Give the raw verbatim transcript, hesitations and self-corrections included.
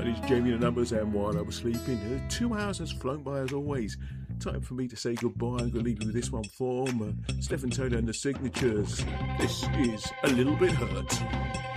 it's Jamie the Numbers, and while I was sleeping, uh, two hours has flown by as always. Time for me to say goodbye. I'm going to leave you with this one from uh, Stephen Taylor and the Signatures. This is A Little Bit Hurt.